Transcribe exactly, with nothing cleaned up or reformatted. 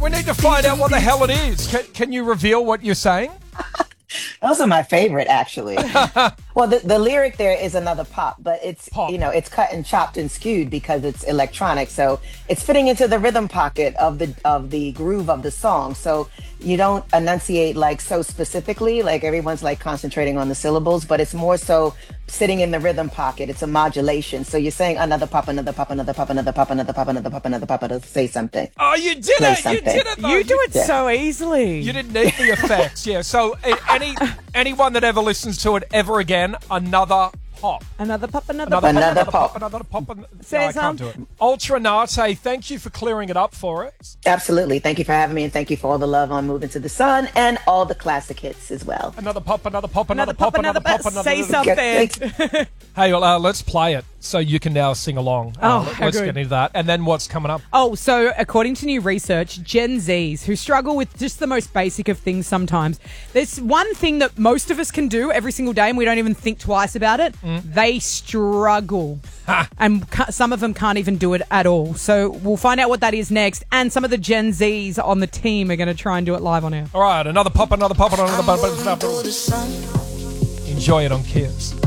We need to find out what the hell it is. Can, can you reveal what you're saying? Those are my favorite, actually. Well, the, the lyric there is another pop, but it's, Pop. you know, it's cut and chopped and skewed because it's electronic. So it's fitting into the rhythm pocket of the of the groove of the song. So you don't enunciate like so specifically, like everyone's like concentrating on the syllables, but it's more so sitting in the rhythm pocket. It's a modulation. So you're saying another pop, another pop, another pop, another pop, another pop, another pop, another pop, to say something. Oh, you did Play it! something. You did it! though. You do it Yeah. so easily. You didn't need the effects, yeah. So a- any anyone that ever listens to it ever again, another pop. Another pop, another, Another, pop. Another pop, pop. another pop. And, no, Say I can't do it. some. Ultra Nate, thank you for clearing it up for us. Absolutely. Thank you for having me, and thank you for all the love on Moving to the Sun and all the classic hits as well. Another pop, another pop, another, Another pop, another pop. another Say another- something. Hey, well, uh, let's play it so you can now sing along. Uh, Oh, let- how let's good. get into that. And then what's coming up? Oh, so according to new research, Gen Zs, who struggle with just the most basic of things sometimes, there's one thing that most of us can do every single day and we don't even think twice about it. They struggle. And ca- some of them can't even do it at all. So we'll find out what that is next. And some of the Gen Zs on the team are going to try and do it live on air. All right, another pop, another pop, another pop. Enjoy it on Kiss.